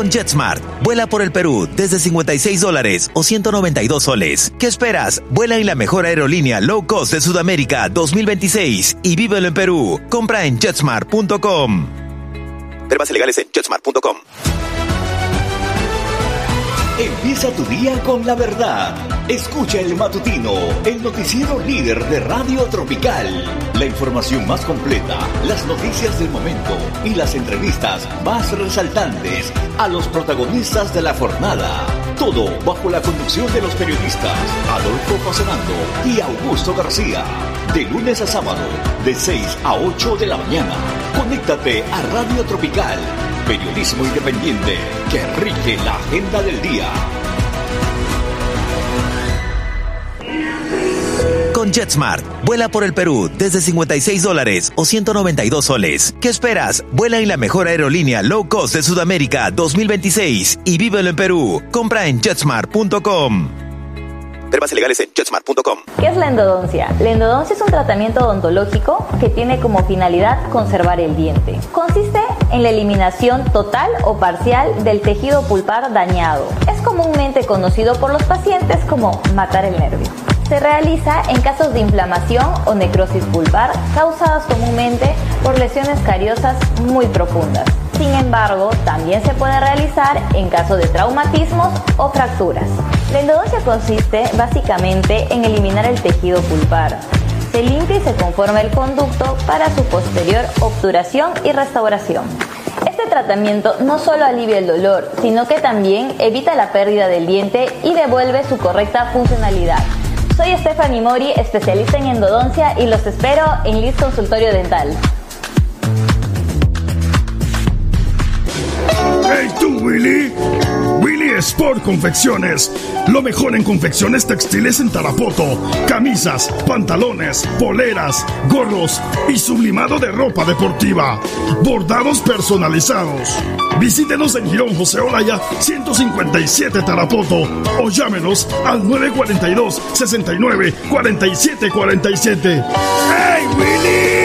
Con JetSmart, vuela por el Perú desde $56 o 192 soles. ¿Qué esperas? Vuela en la mejor aerolínea low cost de Sudamérica 2026 y vívelo en Perú. Compra en jetsmart.com. Términos legales en jetsmart.com. Empieza tu día con la verdad. Escucha el matutino, el noticiero líder de Radio Tropical. La información más completa, las noticias del momento y las entrevistas más resaltantes a los protagonistas de la jornada. Todo bajo la conducción de los periodistas Adolfo Pasanando y Augusto García. De lunes a sábado, de 6 a 8 de la mañana. Conéctate a Radio Tropical. Periodismo independiente que rige la agenda del día. Con JetSmart, vuela por el Perú desde $56 o 192 soles. ¿Qué esperas? Vuela en la mejor aerolínea low cost de Sudamérica 2026 y vívelo en Perú. Compra en jetsmart.com. Términos legales en jetsmart.com. ¿Qué es la endodoncia? La endodoncia es un tratamiento odontológico que tiene como finalidad conservar el diente. Consiste en la eliminación total o parcial del tejido pulpar dañado. Es comúnmente conocido por los pacientes como matar el nervio. Se realiza en casos de inflamación o necrosis pulpar causadas comúnmente por lesiones cariosas muy profundas. Sin embargo, también se puede realizar en caso de traumatismos o fracturas. La endodoncia consiste básicamente en eliminar el tejido pulpar. Se limpia y se conforma el conducto para su posterior obturación y restauración. Este tratamiento no solo alivia el dolor, sino que también evita la pérdida del diente y devuelve su correcta funcionalidad. Soy Stephanie Mori, especialista en endodoncia, y los espero en Liz Consultorio Dental. ¡Hey tú, Willy! Willy Sport Confecciones. Lo mejor en confecciones textiles en Tarapoto. Camisas, pantalones, poleras, gorros y sublimado de ropa deportiva. Bordados personalizados. Visítenos en Girón José Olaya 157 Tarapoto o llámenos al 942-69-4747. ¡Hey, Willy!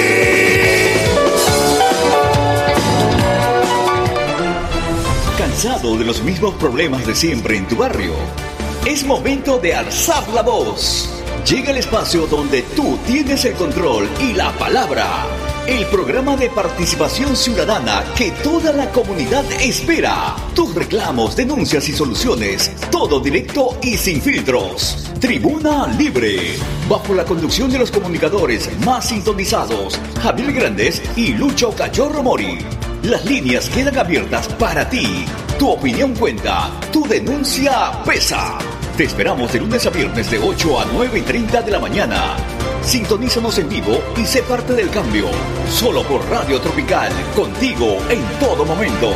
¿Cansado de los mismos problemas de siempre en tu barrio? Es momento de alzar la voz. Llega el espacio donde tú tienes el control y la palabra. El programa de participación ciudadana que toda la comunidad espera. Tus reclamos, denuncias y soluciones. Todo directo y sin filtros. Tribuna Libre. Bajo la conducción de los comunicadores más sintonizados, Javier Grandes y Lucho Cachorro Mori. Las líneas quedan abiertas para ti. Tu opinión cuenta. Tu denuncia pesa. Te esperamos de lunes a viernes de 8 a 9:30 de la mañana. Sintonízanos en vivo y sé parte del cambio. Solo por Radio Tropical, contigo en todo momento.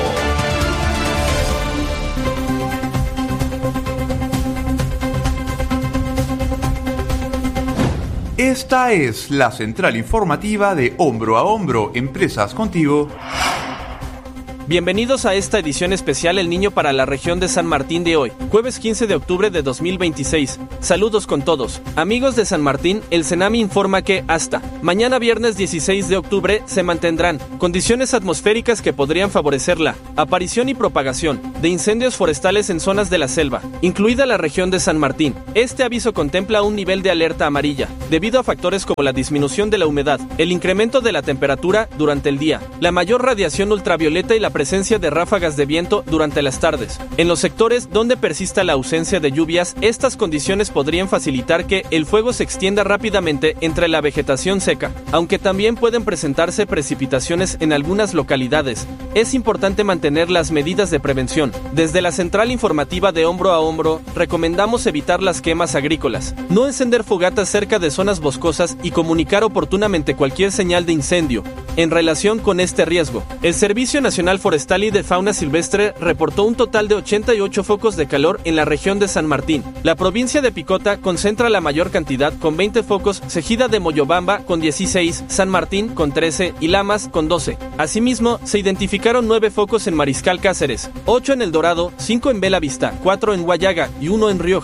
Esta es la central informativa de Hombro a Hombro, Empresas Contigo. Bienvenidos a esta edición especial El Niño para la región de San Martín de hoy, jueves 15 de octubre de 2026. Saludos con todos. Amigos de San Martín, el CENAMI informa que hasta mañana viernes 16 de octubre se mantendrán condiciones atmosféricas que podrían favorecer la aparición y propagación de incendios forestales en zonas de la selva, incluida la región de San Martín. Este aviso contempla un nivel de alerta amarilla, debido a factores como la disminución de la humedad, el incremento de la temperatura durante el día, la mayor radiación ultravioleta y la presencia de ráfagas de viento durante las tardes. En los sectores donde persista la ausencia de lluvias, estas condiciones podrían facilitar que el fuego se extienda rápidamente entre la vegetación seca, aunque también pueden presentarse precipitaciones en algunas localidades. Es importante mantener las medidas de prevención. Desde la central informativa de Hombro a Hombro, recomendamos evitar las quemas agrícolas, no encender fogatas cerca de zonas boscosas y comunicar oportunamente cualquier señal de incendio. En relación con este riesgo, el Servicio Nacional Forestal y de Fauna Silvestre reportó un total de 88 focos de calor en la región de San Martín. La provincia de Picota concentra la mayor cantidad con 20 focos, seguida de Moyobamba con 16, San Martín con 13 y Lamas con 12. Asimismo, se identificaron 9 focos en Mariscal Cáceres, 8 en El Dorado, 5 en Bella Vista, 4 en Guayaga y 1 en Rioja.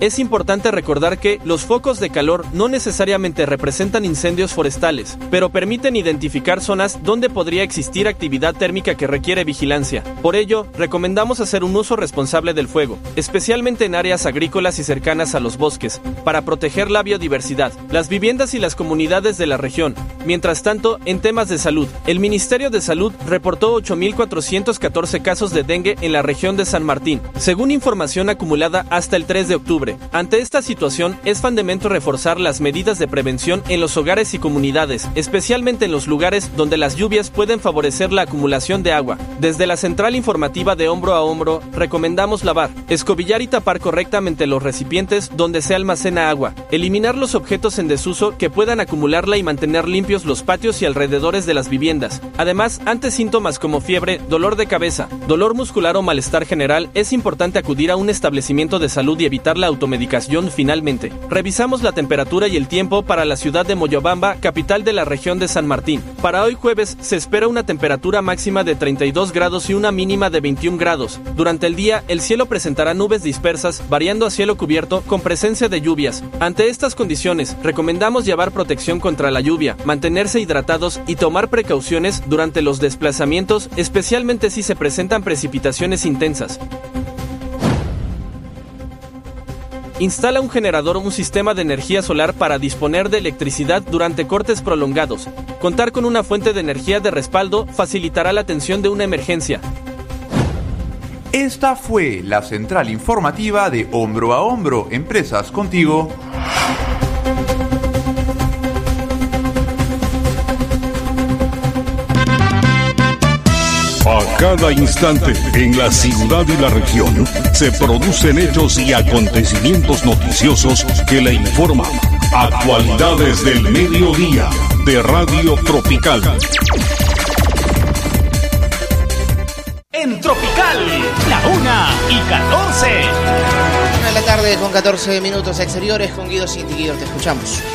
Es importante recordar que los focos de calor no necesariamente representan incendios forestales, pero permiten identificar zonas donde podría existir actividad térmica que requiere vigilancia. Por ello, recomendamos hacer un uso responsable del fuego, especialmente en áreas agrícolas y cercanas a los bosques, para proteger la biodiversidad, las viviendas y las comunidades de la región. Mientras tanto, en temas de salud, el Ministerio de Salud reportó 8.414 casos de dengue en la región de San Martín, según información acumulada hasta el 3 de octubre. Ante esta situación, es fundamental reforzar las medidas de prevención en los hogares y comunidades, especialmente en los lugares donde las lluvias pueden favorecer la acumulación de agua. Desde la central informativa de Hombro a Hombro, recomendamos lavar, escobillar y tapar correctamente los recipientes donde se almacena agua, eliminar los objetos en desuso que puedan acumularla y mantener limpios los patios y alrededores de las viviendas. Además, ante síntomas como fiebre, dolor de cabeza, dolor muscular o malestar general, es importante acudir a un establecimiento de salud y evitar la automedicación. Finalmente, revisamos la temperatura y el tiempo para la ciudad de Moyobamba, capital de la región de San Martín. Para hoy jueves se espera una temperatura máxima de 32 grados y una mínima de 21 grados. Durante el día, el cielo presentará nubes dispersas, variando a cielo cubierto con presencia de lluvias. Ante estas condiciones, recomendamos llevar protección contra la lluvia, mantenerse hidratados y tomar precauciones durante los desplazamientos, especialmente si se presentan precipitaciones intensas. Instala un generador o un sistema de energía solar para disponer de electricidad durante cortes prolongados. Contar con una fuente de energía de respaldo facilitará la atención de una emergencia. Esta fue la central informativa de Hombro a Hombro, Empresas Contigo. A cada instante, en la ciudad y la región, se producen hechos y acontecimientos noticiosos que le informan. Actualidades del mediodía, de Radio Tropical. En Tropical, la 1:14. 1 de la tarde con 14 minutos exteriores con Guido Cinti. Guido, te escuchamos.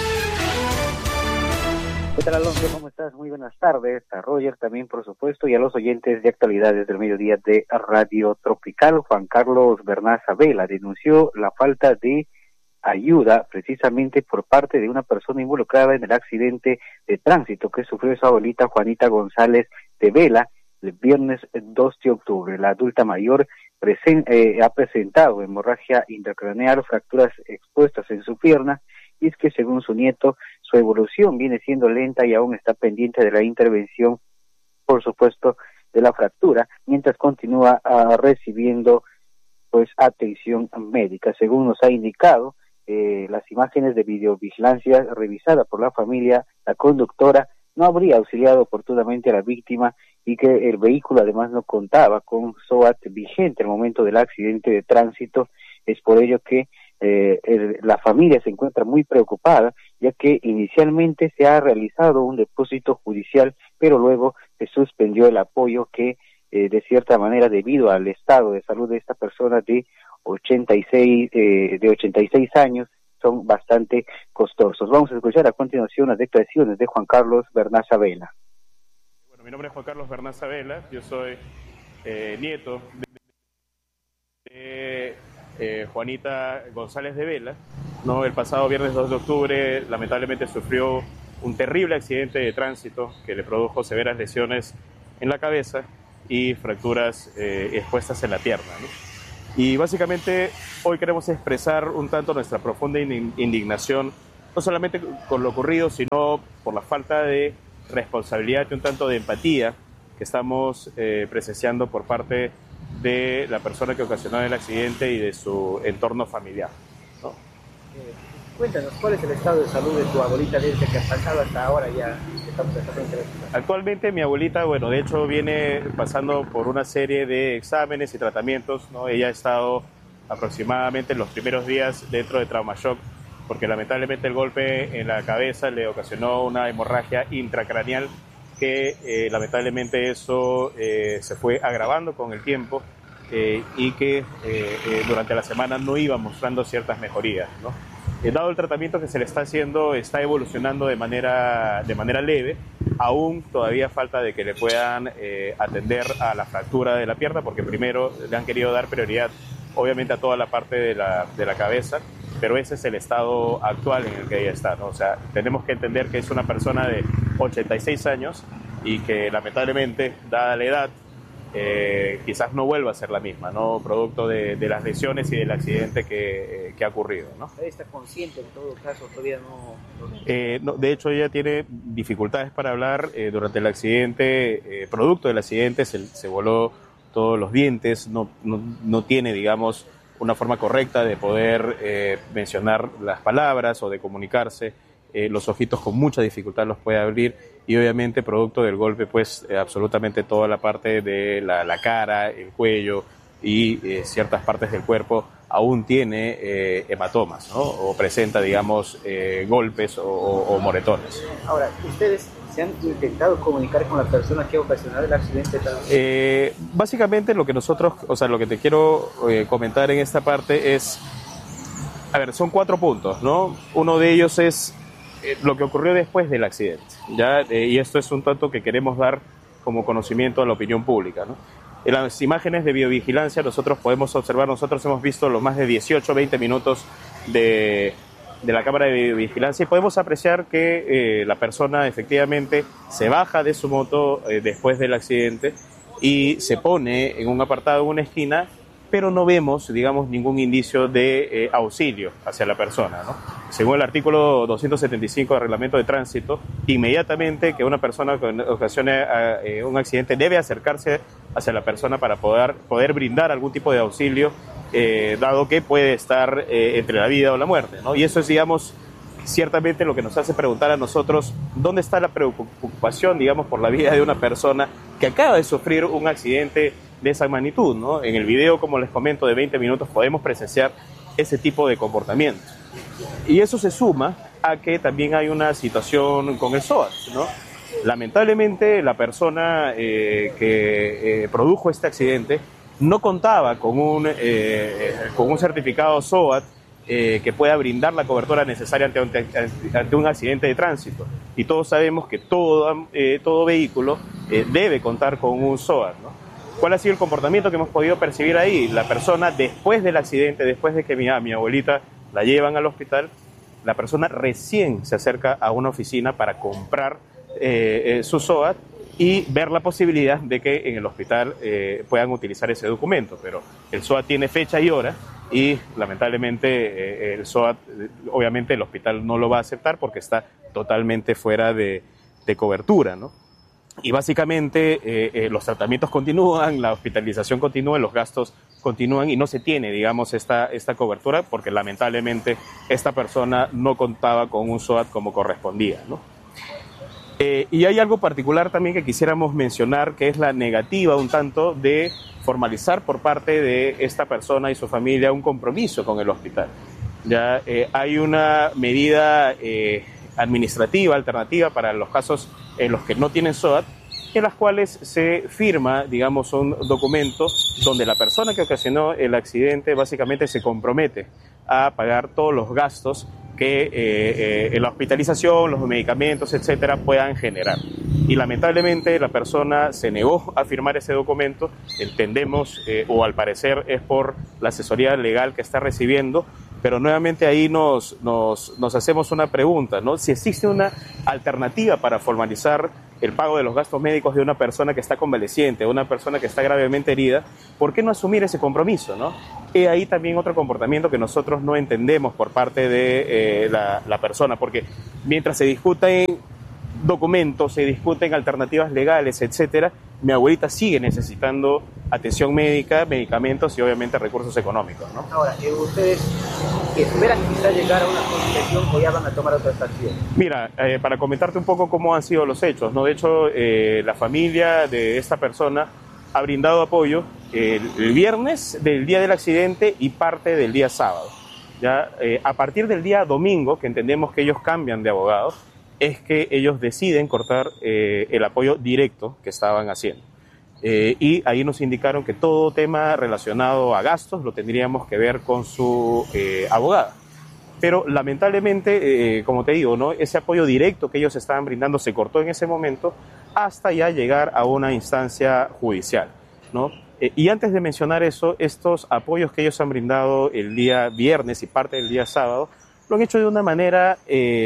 ¿Qué tal, Alonso? ¿Cómo estás? Muy buenas tardes. A Roger también, por supuesto, y a los oyentes de Actualidades del Mediodía de Radio Tropical. Juan Carlos Bernaza Vela denunció la falta de ayuda precisamente por parte de una persona involucrada en el accidente de tránsito que sufrió su abuelita Juanita González de Vela el viernes 2 de octubre. La adulta mayor ha presentado hemorragia intracraneal, fracturas expuestas en su pierna, y es que según su nieto, su evolución viene siendo lenta y aún está pendiente de la intervención, por supuesto, de la fractura, mientras continúa recibiendo pues atención médica. Según nos ha indicado las imágenes de videovigilancia revisada por la familia, la conductora no habría auxiliado oportunamente a la víctima y que el vehículo además no contaba con SOAT vigente al momento del accidente de tránsito. Es por ello que la familia se encuentra muy preocupada, ya que inicialmente se ha realizado un depósito judicial, pero luego se suspendió el apoyo que de cierta manera, debido al estado de salud de esta persona de 86 años, son bastante costosos. Vamos a escuchar a continuación las declaraciones de Juan Carlos Bernaza Vela. Bueno, mi nombre es Juan Carlos Bernaza Vela, yo soy nieto de Juanita González de Vela, ¿no? El pasado viernes 2 de octubre lamentablemente sufrió un terrible accidente de tránsito que le produjo severas lesiones en la cabeza y fracturas expuestas en la pierna, ¿no? Y básicamente hoy queremos expresar un tanto nuestra profunda indignación, no solamente con lo ocurrido, sino por la falta de responsabilidad y un tanto de empatía que estamos presenciando por parte de la persona que ocasionó el accidente y de su entorno familiar, ¿no? Cuéntanos, ¿cuál es el estado de salud de tu abuelita desde que ha pasado hasta ahora ya? Actualmente mi abuelita, bueno, de hecho viene pasando por una serie de exámenes y tratamientos, ¿no? Ella ha estado aproximadamente en los primeros días dentro de trauma shock, porque lamentablemente el golpe en la cabeza le ocasionó una hemorragia intracraneal que lamentablemente eso se fue agravando con el tiempo y que durante la semana no iba mostrando ciertas mejorías, ¿no? Dado el tratamiento que se le está haciendo, está evolucionando de manera leve. Aún todavía falta de que le puedan atender a la fractura de la pierna, porque primero le han querido dar prioridad, obviamente, a toda la parte de la cabeza, pero ese es el estado actual en el que ella está, ¿no? O sea, tenemos que entender que es una persona de 86 años y que lamentablemente, dada la edad, quizás no vuelva a ser la misma, ¿no? Producto de las lesiones y del accidente que ha ocurrido, ¿no? ¿Está consciente en todo caso? Todavía no, de hecho, ella tiene dificultades para hablar. Durante el accidente, producto del accidente, se voló todos los dientes, no tiene, digamos, una forma correcta de poder mencionar las palabras o de comunicarse. Los ojitos con mucha dificultad los puede abrir y obviamente producto del golpe pues absolutamente toda la parte de la cara, el cuello y ciertas partes del cuerpo aún tiene hematomas, ¿no? O presenta, digamos, golpes o moretones. Ahora, ¿ustedes se han intentado comunicar con la persona que ha ocasionado el accidente? Básicamente lo que nosotros, o sea, lo que te quiero comentar en esta parte es, a ver, son 4 puntos, ¿no? Uno de ellos es lo que ocurrió después del accidente, ¿ya? Y esto es un tanto que queremos dar como conocimiento a la opinión pública, ¿no? En las imágenes de videovigilancia nosotros podemos observar, nosotros hemos visto los más de 18, 20 minutos de la cámara de videovigilancia y podemos apreciar que la persona efectivamente se baja de su moto después del accidente y se pone en un apartado, en una esquina, pero no vemos, digamos, ningún indicio de auxilio hacia la persona, ¿no? Según el artículo 275 del Reglamento de Tránsito, inmediatamente que una persona que ocasione un accidente debe acercarse hacia la persona para poder brindar algún tipo de auxilio, dado que puede estar entre la vida o la muerte, ¿no? Y eso es, digamos, ciertamente lo que nos hace preguntar a nosotros dónde está la preocupación, digamos, por la vida de una persona que acaba de sufrir un accidente de esa magnitud, ¿no? En el video, como les comento, de 20 minutos podemos presenciar ese tipo de comportamiento. Y eso se suma a que también hay una situación con el SOAT, ¿no? Lamentablemente, la persona que produjo este accidente no contaba con un certificado SOAT que pueda brindar la cobertura necesaria ante un accidente de tránsito. Y todos sabemos que todo vehículo debe contar con un SOAT, ¿no? ¿Cuál ha sido el comportamiento que hemos podido percibir ahí? La persona, después del accidente, después de que mi abuelita la llevan al hospital, la persona recién se acerca a una oficina para comprar su SOAT y ver la posibilidad de que en el hospital puedan utilizar ese documento. Pero el SOAT tiene fecha y hora y lamentablemente el SOAT, obviamente el hospital no lo va a aceptar porque está totalmente fuera de cobertura, ¿no? Y básicamente los tratamientos continúan, la hospitalización continúa, los gastos continúan y no se tiene, digamos, esta cobertura porque lamentablemente esta persona no contaba con un SOAT como correspondía, ¿no? Y hay algo particular también que quisiéramos mencionar, que es la negativa un tanto de formalizar por parte de esta persona y su familia un compromiso con el hospital. Ya hay una medida administrativa alternativa para los casos en los que no tienen SOAT, en las cuales se firma, digamos, un documento donde la persona que ocasionó el accidente básicamente se compromete a pagar todos los gastos que la hospitalización, los medicamentos, etcétera, puedan generar. Y lamentablemente la persona se negó a firmar ese documento, entendemos, o al parecer es por la asesoría legal que está recibiendo, pero nuevamente ahí nos hacemos una pregunta, ¿no? Si existe una alternativa para formalizar el pago de los gastos médicos de una persona que está convaleciente, de una persona que está gravemente herida, ¿por qué no asumir ese compromiso, no? Y ahí también otro comportamiento que nosotros no entendemos por parte de la persona, porque mientras se discuten documentos, se discuten alternativas legales, etcétera, mi abuelita sigue necesitando atención médica, medicamentos y obviamente recursos económicos, ¿no? Ahora, ¿ustedes esperan quizás llegar a una conciliación o ya van a tomar otras acciones? Mira, para comentarte un poco cómo han sido los hechos, ¿no? De hecho, la familia de esta persona ha brindado apoyo el viernes del día del accidente y parte del día sábado. Ya, a partir del día domingo, que entendemos que ellos cambian de abogado, es que ellos deciden cortar el apoyo directo que estaban haciendo. Y ahí nos indicaron que todo tema relacionado a gastos lo tendríamos que ver con su abogada. Pero lamentablemente, como te digo, ¿no? Ese apoyo directo que ellos estaban brindando se cortó en ese momento hasta ya llegar a una instancia judicial, ¿no? Y antes de mencionar eso, estos apoyos que ellos han brindado el día viernes y parte del día sábado, lo han hecho de una manera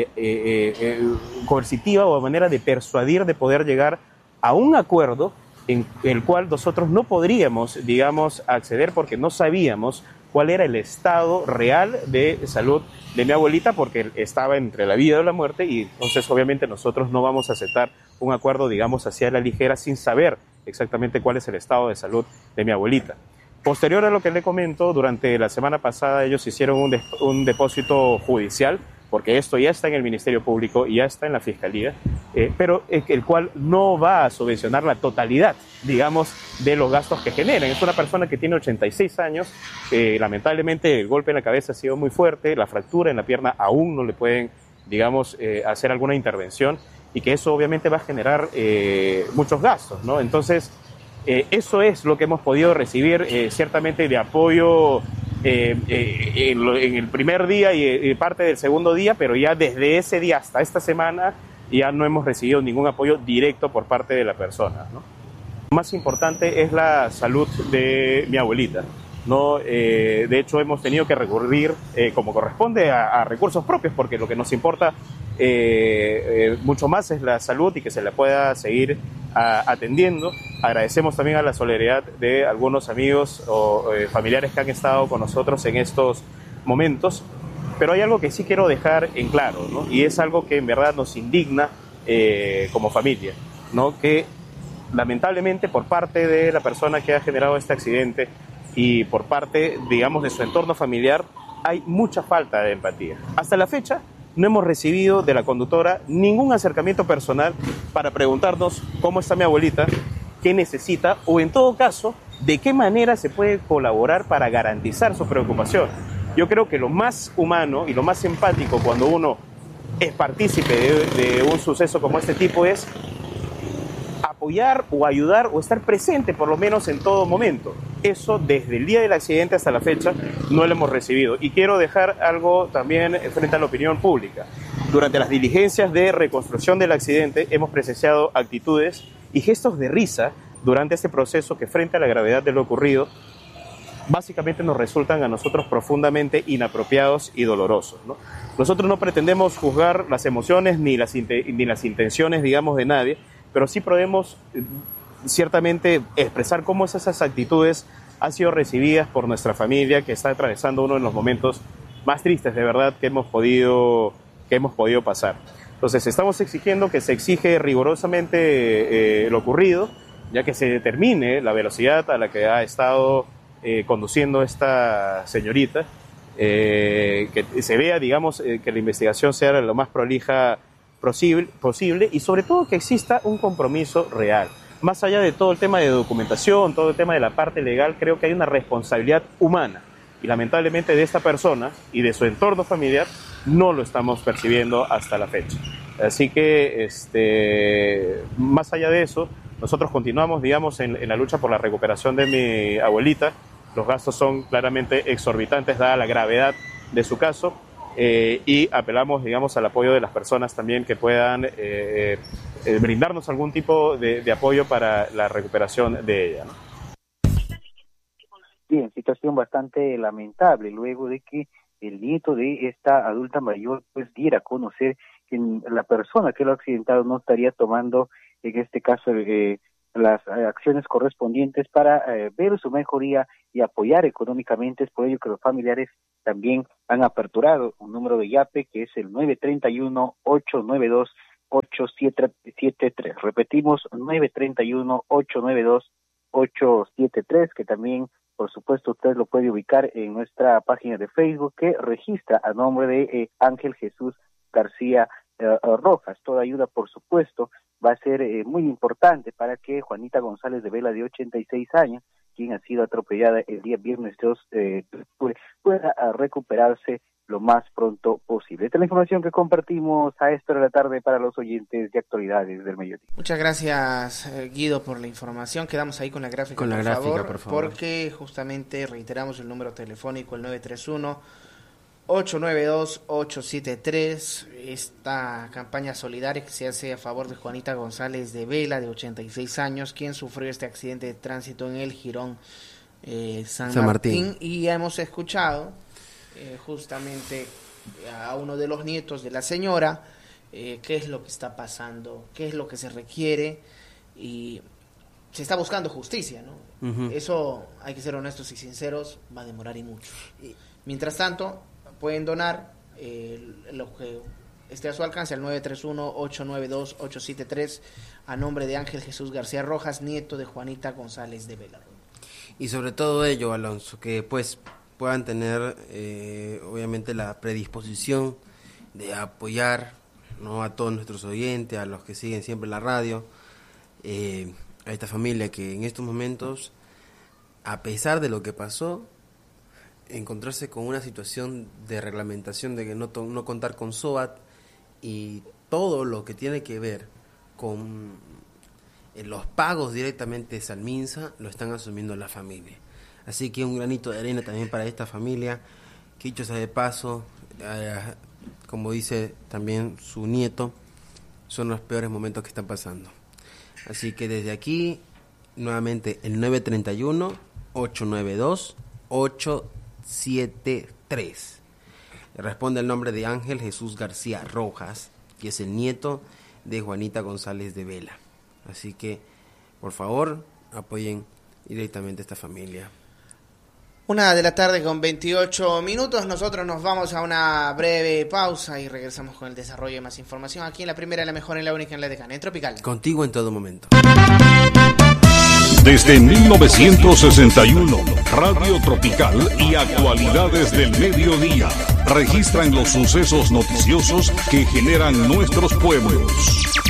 coercitiva o de manera de persuadir de poder llegar a un acuerdo en el cual nosotros no podríamos, digamos, acceder porque no sabíamos cuál era el estado real de salud de mi abuelita, porque estaba entre la vida y la muerte, y entonces obviamente nosotros no vamos a aceptar un acuerdo, digamos, hacia la ligera sin saber exactamente cuál es el estado de salud de mi abuelita. Posterior a lo que le comento, durante la semana pasada ellos hicieron un depósito judicial, porque esto ya está en el Ministerio Público y ya está en la Fiscalía, pero el cual no va a subvencionar la totalidad, digamos, de los gastos que generan. Es una persona que tiene 86 años, lamentablemente el golpe en la cabeza ha sido muy fuerte, la fractura en la pierna aún no le pueden, digamos, hacer alguna intervención, y que eso obviamente va a generar muchos gastos, ¿no? Entonces, eso es lo que hemos podido recibir, ciertamente de apoyo en el primer día y parte del segundo día, pero ya desde ese día hasta esta semana ya no hemos recibido ningún apoyo directo por parte de la persona, ¿no? Lo más importante es la salud de mi abuelita, ¿no? De hecho, hemos tenido que recurrir, como corresponde, a recursos propios, porque lo que nos importa mucho más es la salud y que se la pueda seguir atendiendo. Agradecemos también a la solidaridad de algunos amigos o familiares que han estado con nosotros en estos momentos, pero hay algo que sí quiero dejar en claro, ¿no? Y es algo que en verdad nos indigna como familia, ¿no? Que lamentablemente por parte de la persona que ha generado este accidente y por parte, digamos, de su entorno familiar, hay mucha falta de empatía. Hasta la fecha no hemos recibido de la conductora ningún acercamiento personal para preguntarnos cómo está mi abuelita, qué necesita, o en todo caso, de qué manera se puede colaborar para garantizar su preocupación. Yo creo que lo más humano y lo más empático cuando uno es partícipe de un suceso como este tipo es apoyar o ayudar o estar presente por lo menos en todo momento. Eso desde el día del accidente hasta la fecha no lo hemos recibido. Y quiero dejar algo también frente a la opinión pública. Durante las diligencias de reconstrucción del accidente hemos presenciado actitudes y gestos de risa durante este proceso que frente a la gravedad de lo ocurrido básicamente nos resultan a nosotros profundamente inapropiados y dolorosos, ¿no? Nosotros no pretendemos juzgar las emociones ni las intenciones, digamos, de nadie, pero sí podemos ciertamente expresar cómo esas actitudes han sido recibidas por nuestra familia, que está atravesando uno de los momentos más tristes de verdad que hemos podido pasar. Entonces estamos exigiendo que se exige rigurosamente lo ocurrido, ya que se determine la velocidad a la que ha estado conduciendo esta señorita, que se vea, digamos, que la investigación sea lo más prolija posible y sobre todo que exista un compromiso real. Más allá de todo el tema de documentación, todo el tema de la parte legal, creo que hay una responsabilidad humana y lamentablemente de esta persona y de su entorno familiar no lo estamos percibiendo hasta la fecha. Así que más allá de eso, nosotros continuamos, digamos, en la lucha por la recuperación de mi abuelita. Los gastos son claramente exorbitantes dada la gravedad de su caso. Y apelamos, digamos, al apoyo de las personas también que puedan brindarnos algún tipo de apoyo para la recuperación de ella, ¿no? Bien, situación bastante lamentable luego de que el nieto de esta adulta mayor pues diera a conocer que la persona que lo ha accidentado no estaría tomando en este caso las acciones correspondientes para ver su mejoría y apoyar económicamente. Es por ello que los familiares también han aperturado un número de YAPE que es el 931-892-8773. Repetimos, 931-892-873, que también, por supuesto, usted lo puede ubicar en nuestra página de Facebook, que registra a nombre de Ángel Jesús García Rojas. Toda ayuda, por supuesto, va a ser muy importante para que Juanita González de Vela, de 86 años, quien ha sido atropellada el día viernes 2 de octubre, pueda recuperarse lo más pronto posible. Esta es la información que compartimos a esta hora de la tarde para los oyentes de Actualidades del Mediodía. Muchas gracias, Guido, por la información. Quedamos ahí con la gráfica, por favor, porque justamente reiteramos el número telefónico, el 931 892-873, esta campaña solidaria que se hace a favor de Juanita González de Vela, de 86 años, quien sufrió este accidente de tránsito en el Jirón San Martín. Y hemos escuchado justamente a uno de los nietos de la señora, qué es lo que está pasando, qué es lo que se requiere, y se está buscando justicia, ¿no? Eso, hay que ser honestos y sinceros, va a demorar y mucho. Mientras tanto, pueden donar lo que esté a su alcance al 931-892-873 a nombre de Ángel Jesús García Rojas, nieto de Juanita González de Vela. Y sobre todo ello, Alonso, que pues puedan tener obviamente la predisposición de apoyar, ¿no?, a todos nuestros oyentes, a los que siguen siempre la radio, a esta familia que en estos momentos, a pesar de lo que pasó, encontrarse con una situación de reglamentación de que no contar con SOAT y todo lo que tiene que ver con los pagos directamente de Salminsa, lo están asumiendo la familia. Así que un granito de arena también para esta familia, que dicho sea de paso, como dice también su nieto, son los peores momentos que están pasando. Así que desde aquí, nuevamente el 931-892-873. Responde el nombre de Ángel Jesús García Rojas, que es el nieto de Juanita González de Vela. Así que, por favor, apoyen directamente a esta familia. 1:28 p.m. Nosotros nos vamos a una breve pausa y regresamos con el desarrollo de más información aquí en la primera, la mejor, en la única, en la decana, en Tropical. Contigo en todo momento. Desde 1961, Radio Tropical y Actualidades del Mediodía registran los sucesos noticiosos que generan nuestros pueblos.